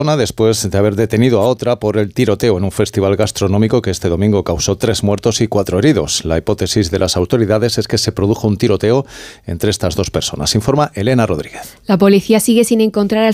después de haber detenido a otra por el tiroteo en un festival gastronómico que este domingo causó 3 muertos y 4 heridos. La hipótesis de las autoridades es que se produjo un tiroteo entre estas dos personas. Informa Elena Rodríguez. La policía sigue sin encontrar al